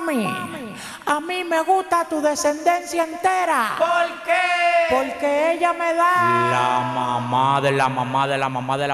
mami, a mí me gusta tu descendencia entera. ¿Por qué? Porque ella me da La mamá de la mamá de la mamá de la